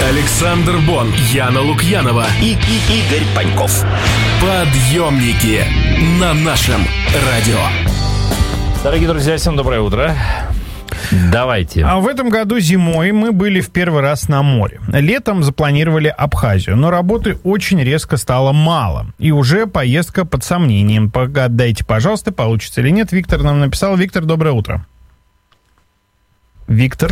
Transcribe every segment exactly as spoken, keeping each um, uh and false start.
Александр Бон, Яна Лукьянова и, и Игорь Паньков. Подъемники на нашем радио. Дорогие друзья, всем доброе утро. Давайте. А в этом году зимой мы были в первый раз на море. Летом запланировали Абхазию, но работы очень резко стало мало. И уже поездка под сомнением. Погадайте, пожалуйста, получится или нет. Виктор нам написал. Виктор, доброе утро. Виктор.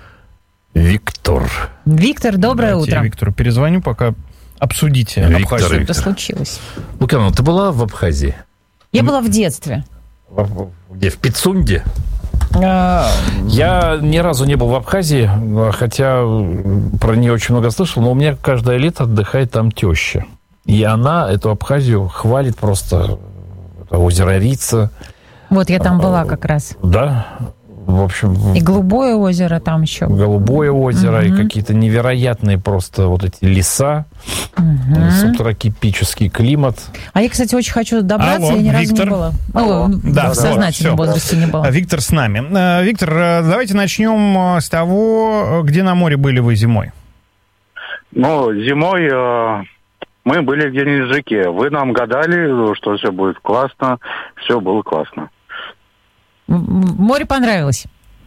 Виктор. Виктор, доброе Давайте утро. Я Виктору перезвоню, пока обсудите Виктор, Абхазию. Что случилось? Лукьянова, ты была в Абхазии? Я была в детстве. Где? В Пицунде? А, Я ни разу не был в Абхазии, хотя про нее очень много слышал, но у меня каждое лето отдыхает там теща. И она эту Абхазию хвалит просто. Это озеро Рица. Вот я там была как раз. Да? В общем... И Голубое озеро там еще. Голубое озеро, Мгм. и какие-то невероятные просто вот эти леса, Мгм. субтропический климат. А я, кстати, очень хочу добраться, Алло, я ни разу Виктор? не была. Алло. Ну, Да, в вот, сознательном всё. возрасте не была. А Виктор с нами. Э, Виктор, э, давайте начнем э, с того, где на море были вы зимой. Ну, зимой э, мы были в Геленджике. Вы нам гадали, что все будет классно. Все было классно. М- Море понравилось.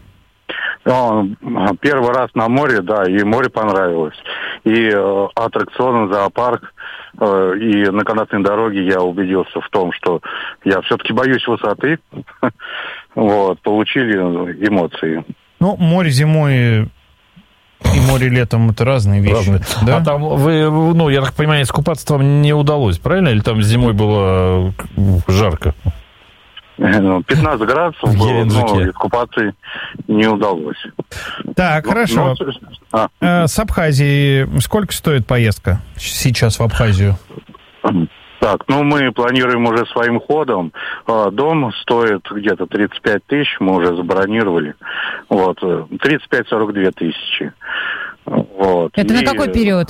Э, Первый раз на море, да, и море понравилось. И э, аттракционы, зоопарк, э, и на канатной дороге я убедился в том, что я все-таки боюсь высоты. Вот, получили эмоции. Ну, море зимой и море летом — это разные вещи. Разные. Да? А там вы, ну, я так понимаю, искупаться вам не удалось, правильно? Или там зимой было жарко? пятнадцать градусов В было, но Геленджике. искупаться не удалось. Так, Ну, хорошо. ну, а, Э, С Абхазии сколько стоит поездка сейчас в Абхазию? Так, ну мы планируем уже своим ходом. А, Дом стоит где-то тридцать пять тысяч, мы уже забронировали. Вот, э, тридцать пять сорок две тысячи. Вот. Это И на какой период?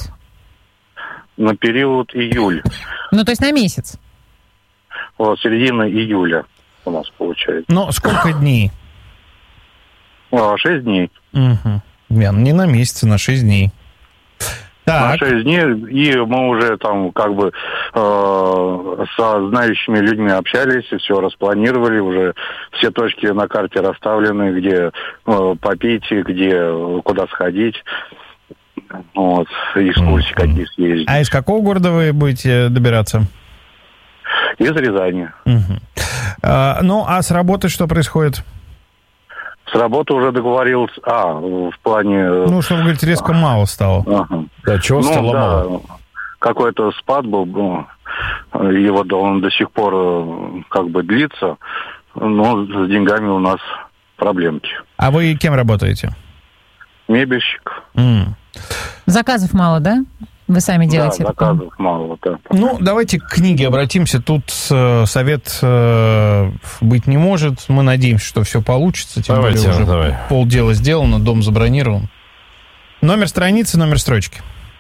На период июль. Ну, то есть на месяц. Вот, середина июля у нас получается. Ну, сколько дней? А, Шесть дней. Угу. Не на месяц, а на шесть дней. На Так, шесть дней, и мы уже там как бы э, со знающими людьми общались, и все распланировали, уже все точки на карте расставлены, где э, попить, и где э, куда сходить, вот, экскурсии какие съездить. а из какого города вы будете добираться? Из Рязани. Мгм. А, ну, а с работы что происходит? С работы уже договорился, а, в плане... э, Ну, что вы говорите, резко мало стало. ага. Да, чего Ну, стало да, мало? какой-то спад был, ну, его до- он до сих пор э, как бы длится, но с деньгами у нас проблемки. А вы кем работаете? Мебельщик. М. Заказов мало, да? Вы сами делаете Да, это, по-моему. заказов мало, да. Ну, давайте к книге обратимся. Тут э, совет э, быть не может. Мы надеемся, что все получится. Тем Давайте, более уже давай. полдела сделано, дом забронирован. Номер страницы, номер строчки.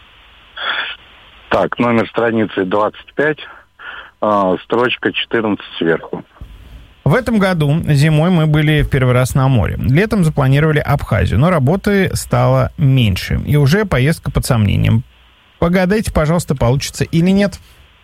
Так, номер страницы двадцать пять, а, строчка четырнадцать сверху. В этом году зимой мы были в первый раз на море. Летом запланировали Абхазию, но работы стало меньше. И уже поездка под сомнением. Погадайте, пожалуйста, получится или нет.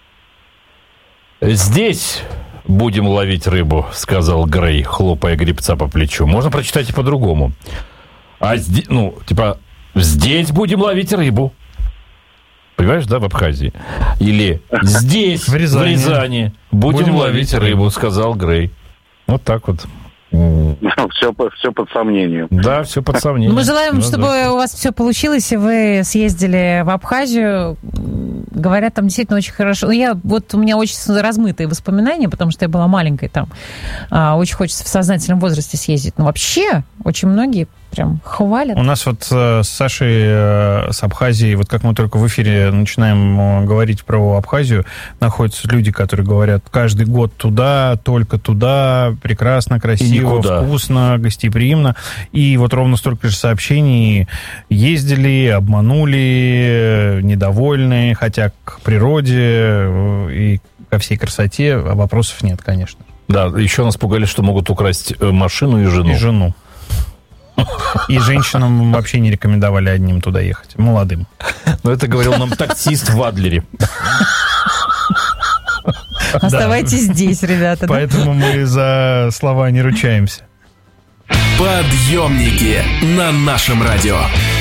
Здесь будем ловить рыбу, сказал Грей, хлопая гребца по плечу. Можно прочитать и по-другому. А здесь, ну, типа, здесь будем ловить рыбу. Понимаешь, да, в Абхазии? Или здесь, В Рязани. в Рязани, будем, Будем ловить ловить рыбу, сказал Грей. Вот так вот. Все, все под сомнением. Да, все под сомнением. Ну, мы желаем, Ну, чтобы да. у вас все получилось, и вы съездили в Абхазию. Говорят, там действительно очень хорошо. Ну, я, вот у меня очень размытые воспоминания, потому что я была маленькой там. А, очень хочется в сознательном возрасте съездить. Но вообще очень многие прям хвалят. У нас вот э, с Сашей э, с Абхазией, вот как мы только в эфире начинаем э, говорить про Абхазию, находятся люди, которые говорят, каждый год туда, только туда, прекрасно, красиво, никуда. вкусно, гостеприимно. И вот ровно столько же сообщений: ездили, обманули, э, недовольны, хотя к природе э, и ко всей красоте вопросов нет, конечно. Да, еще нас пугали, что могут украсть э, машину и жену. И жену. И женщинам вообще не рекомендовали одним туда ехать, молодым. Ну, это говорил нам таксист в Адлере. Оставайтесь здесь, ребята. Поэтому мы за слова не ручаемся. Подъемники на нашем радио.